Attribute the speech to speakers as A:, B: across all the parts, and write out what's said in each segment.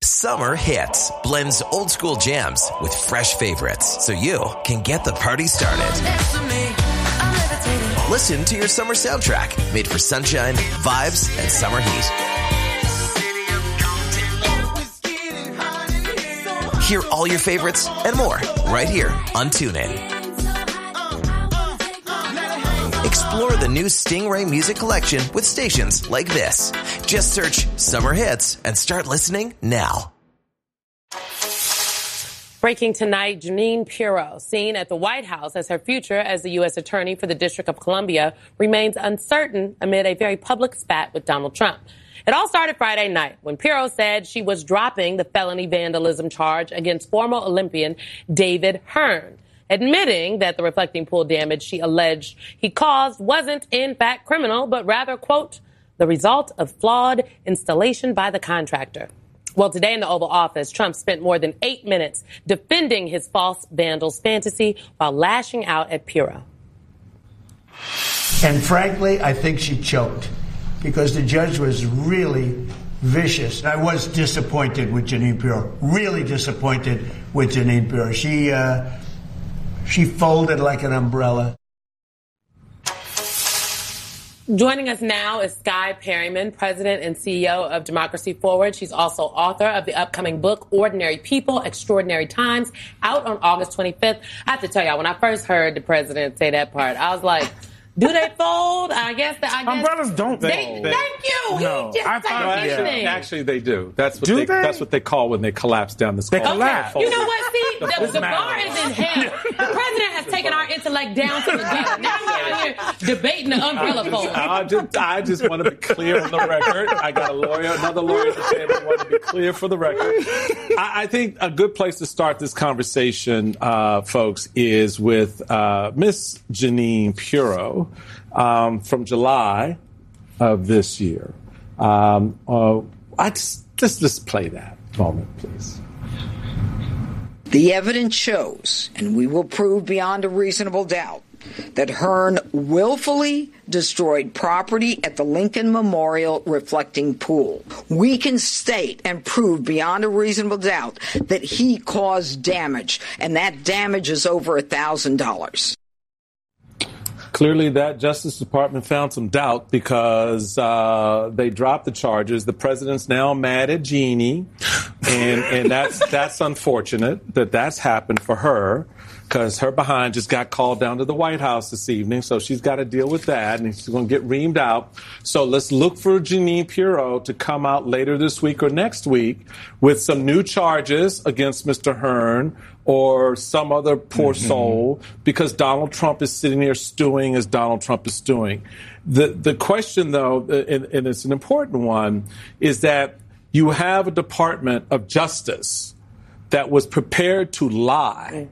A: Summer Hits blends old school jams with fresh favorites so you can get the party started. Listen to your summer soundtrack made for sunshine, vibes, and summer heat. Hear all your favorites and more right here on TuneIn. Explore the new Stingray Music Collection with stations like this. Just search Summer Hits and start listening now.
B: Breaking tonight, Jeanine Pirro, seen at the White House as her future as the U.S. Attorney for the District of Columbia, remains uncertain amid a very public spat with Donald Trump. It all started Friday night when Pirro said she was dropping the felony vandalism charge against former Olympian David Hearn, admitting that the reflecting pool damage she alleged he caused wasn't in fact criminal, but rather, quote, the result of flawed installation by the contractor. Well, today in the Oval Office, Trump spent more than 8 minutes defending his false vandals fantasy while lashing out at Pirro.
C: And frankly, I think she choked because the judge was really vicious. I was disappointed with Jeanine Pirro, really disappointed with Jeanine Pirro. She folded like an umbrella.
B: Joining us now is Skye Perryman, President and CEO of Democracy Forward. She's also author of the upcoming book, Ordinary People, Extraordinary Times, out on August 25th. I have to tell y'all, when I first heard the president say that part, I was like, do they fold? I guess
D: umbrellas don't fold.
B: Thank you.
D: No,
E: actually, they do. That's what they call when they collapse down the skull.
D: They collapse.
B: You know what? See, the bar is in hell. The president has taken our intellect down to the gutter. Now we're out here debating the umbrella fold.
E: I just want to be clear on the record. I got another lawyer at the table. I want to be clear for the record. I think a good place to start this conversation, folks, is with Miss Jeanine Pirro. From July of this year. Let's play that moment, please.
F: The evidence shows, and we will prove beyond a reasonable doubt, that Hearn willfully destroyed property at the Lincoln Memorial reflecting pool. We can state and prove beyond a reasonable doubt that he caused damage, and that damage is over $1,000.
E: Clearly, that Justice Department found some doubt because they dropped the charges. The president's now mad at Jeannie, and that's unfortunate that that's happened for her because her behind just got called down to the White House this evening, so she's got to deal with that, and she's going to get reamed out. So let's look for Jeanine Pirro to come out later this week or next week with some new charges against Mr. Hearn or some other poor soul, because Donald Trump is sitting there stewing as Donald Trump is stewing. The question, though, and it's an important one, is that you have a Department of Justice that was prepared to lie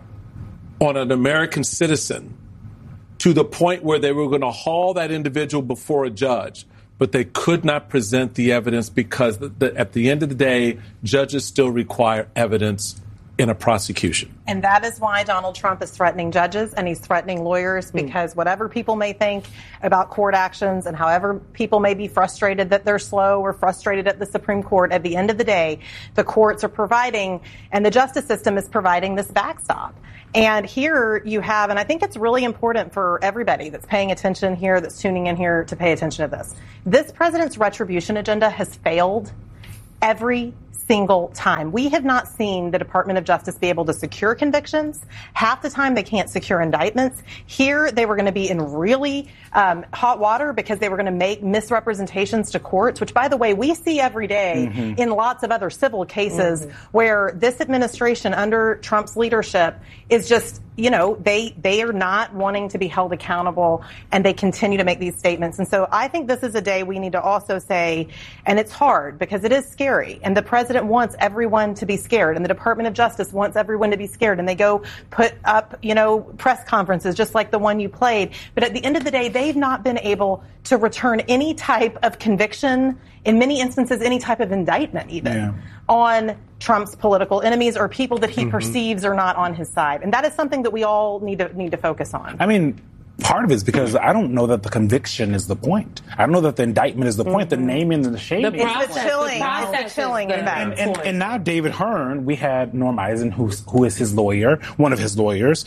E: on an American citizen to the point where they were going to haul that individual before a judge, but they could not present the evidence because at the end of the day, judges still require evidence in a prosecution.
G: And that is why Donald Trump is threatening judges and he's threatening lawyers, because whatever people may think about court actions and however people may be frustrated that they're slow or frustrated at the Supreme Court, at the end of the day, the courts are providing and the justice system is providing this backstop. And here you have, and I think it's really important for everybody that's paying attention here, that's tuning in here to pay attention to this. This president's retribution agenda has failed every single time. We have not seen the Department of Justice be able to secure convictions. Half the time they can't secure indictments. Here they were going to be in really hot water because they were going to make misrepresentations to courts, which, by the way, we see every day in lots of other civil cases where this administration under Trump's leadership is just, they are not wanting to be held accountable, and they continue to make these statements. And so I think this is a day we need to also say, and it's hard because it is scary, and the president wants everyone to be scared, and the Department of Justice wants everyone to be scared, and they go put up, press conferences just like the one you played. But at the end of the day, they've not been able to return any type of conviction, in many instances, any type of indictment even, on Trump's political enemies or people that he perceives are not on his side. And that is something that we all need to focus on.
D: I mean, part of it is because I don't know that the conviction is the point. I don't know that the indictment is the point. The naming and the shaming.
G: It's the chilling effect.
D: And now David Hearn, we had Norm Eisen, who is his lawyer, one of his lawyers.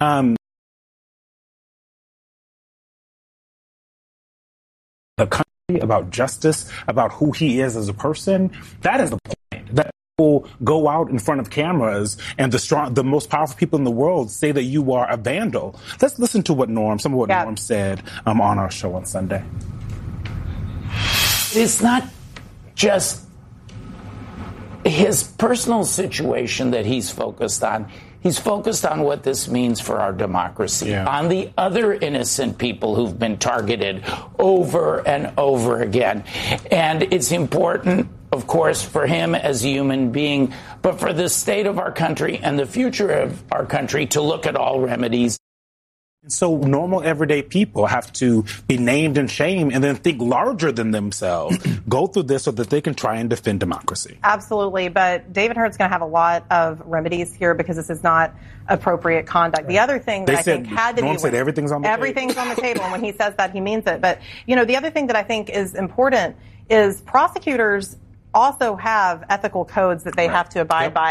D: The country, about justice, about who he is as a person. That is the point. That people go out in front of cameras and the most powerful people in the world say that you are a vandal. Let's listen to Norm said on our show on Sunday.
H: It's not just his personal situation that he's focused on. He's focused on what this means for our democracy, on the other innocent people who've been targeted over and over again. And it's important, of course, for him as a human being, but for the state of our country and the future of our country to look at all remedies.
D: So normal, everyday people have to be named and shamed and then think larger than themselves, go through this so that they can try and defend democracy.
G: Absolutely. But David Hearn's going to have a lot of remedies here because this is not appropriate conduct. Right. The other thing that I think had to be...
D: Norm said everything's on the table.
G: Everything's on the table. And when he says that, he means it. But, the other thing that I think is important is prosecutors also have ethical codes that they have to abide by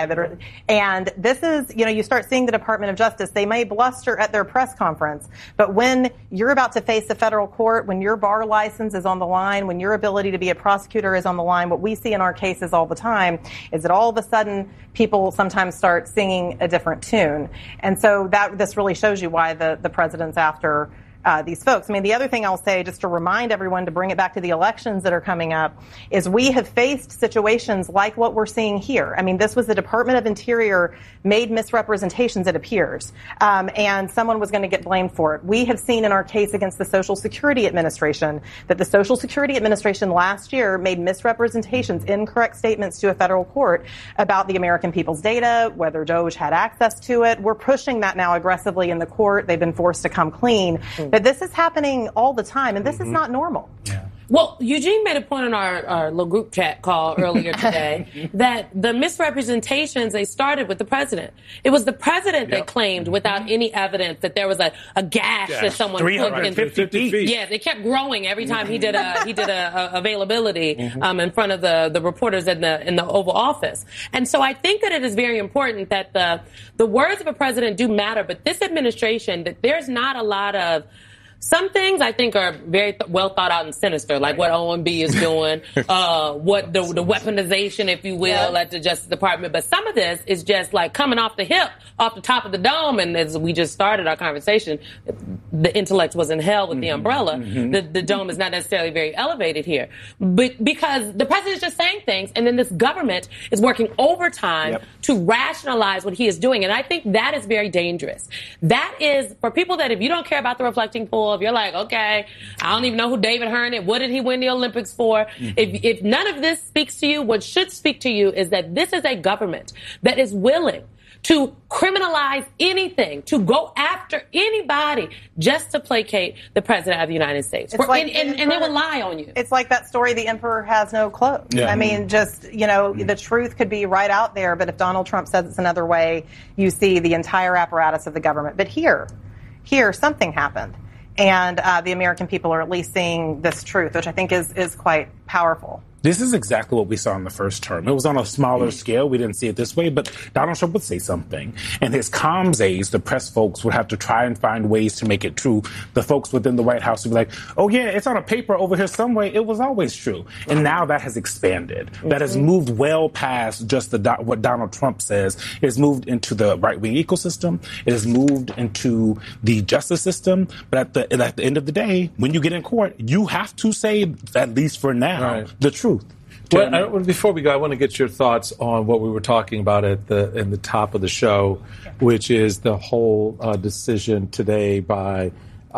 G: and this is, you start seeing the Department of Justice, they may bluster at their press conference, but when you're about to face a federal court, when your bar license is on the line, when your ability to be a prosecutor is on the line, what we see in our cases all the time is that all of a sudden people sometimes start singing a different tune. And so this really shows you why the president's after these folks. I mean, the other thing I'll say, just to remind everyone, to bring it back to the elections that are coming up, is we have faced situations like what we're seeing here. I mean, this was the Department of Interior made misrepresentations, it appears, and someone was going to get blamed for it. We have seen in our case against the Social Security Administration that the Social Security Administration last year made misrepresentations, incorrect statements to a federal court about the American people's data, whether DOJ had access to it. We're pushing that now aggressively in the court. They've been forced to come clean. But this is happening all the time, and this is not normal. Yeah.
B: Well, Eugene made a point in our little group chat call earlier today that the misrepresentations, they started with the president. It was the president that claimed without any evidence that there was a gash that someone put in
D: 350 feet.
B: Yeah, it kept growing every time he did a availability in front of the reporters in the Oval Office. And so I think that it is very important that the words of a president do matter, but this administration, that there's not a lot of... Some things I think are very well thought out and sinister, like what OMB is doing, what the weaponization, if you will, at the Justice Department. But some of this is just like coming off the hip, off the top of the dome. And as we just started our conversation, the intellect was in hell with the umbrella. The dome is not necessarily very elevated here. But because the president is just saying things, and then this government is working overtime to rationalize what he is doing. And I think that is very dangerous. That is, for people that if you don't care about the reflecting pool, if you're like, okay, I don't even know who David Hearn is, what did he win the Olympics for? If none of this speaks to you, what should speak to you is that this is a government that is willing to criminalize anything, to go after anybody just to placate the president of the United States. And they will lie on you.
G: It's like that story, the emperor has no clothes. Yeah. I mean, just, the truth could be right out there, but if Donald Trump says it's another way, you see the entire apparatus of the government. But here, something happened. And the American people are at least seeing this truth, which I think is quite powerful.
D: This is exactly what we saw in the first term. It was on a smaller scale. We didn't see it this way, but Donald Trump would say something. And his comms aides, the press folks, would have to try and find ways to make it true. The folks within the White House would be like, oh, yeah, it's on a paper over here some way. It was always true. And now that has expanded. That has moved well past just what Donald Trump says. It has moved into the right-wing ecosystem. It has moved into the justice system. But at the end of the day, when you get in court, you have to say, at least for now, the truth.
E: Well, before we go, I want to get your thoughts on what we were talking about in the top of the show, which is the whole decision today by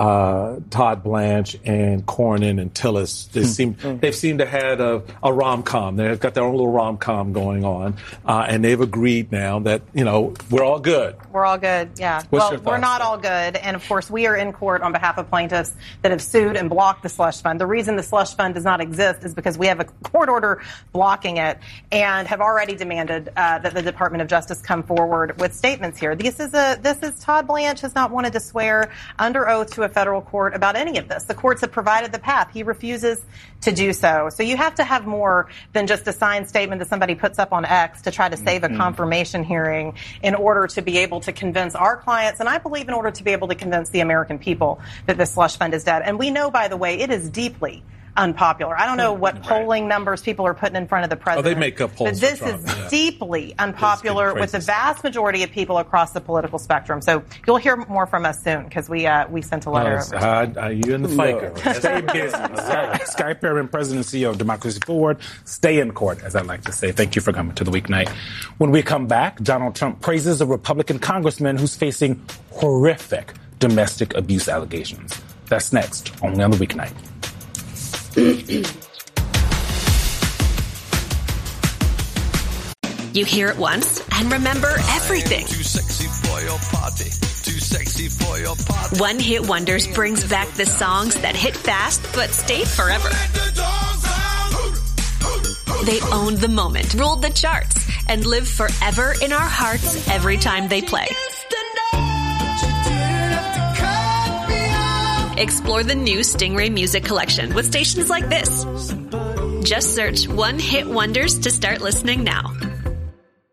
E: Todd Blanche and Cornyn and Tillis. They've seemed to have a rom-com. They've got their own little rom-com going on, and they've agreed now that we're all good.
G: We're all good, yeah. We're not all good, and of course we are in court on behalf of plaintiffs that have sued and blocked the slush fund. The reason the slush fund does not exist is because we have a court order blocking it, and have already demanded that the Department of Justice come forward with statements here. This is Todd Blanche has not wanted to swear under oath to to a federal court about any of this. The courts have provided the path. He refuses to do so. So you have to have more than just a signed statement that somebody puts up on X to try to save a confirmation hearing in order to be able to convince our clients, and I believe in order to be able to convince the American people that this slush fund is dead. And we know, by the way, it is deeply unpopular. I don't know what polling numbers people are putting in front of the president.
E: Oh, they make up polls.
G: But this is deeply unpopular with the vast majority of people across the political spectrum. So you'll hear more from us soon because we sent a letter over.
E: You in the fight.
D: Stay busy. Skye Perry, President and CEO of Democracy Forward. Stay in court, as I like to say. Thank you for coming to the weeknight. When we come back, Donald Trump praises a Republican congressman who's facing horrific domestic abuse allegations. That's next, only on the weeknight.
I: You hear it once and remember everything.
J: Too sexy for your party. Too sexy for your party.
I: One Hit Wonders brings back the songs that hit fast but stayed forever. They owned the moment, ruled the charts, and live forever in our hearts every time they play. Explore the new Stingray Music Collection with stations like this. Just search One Hit Wonders to start listening now.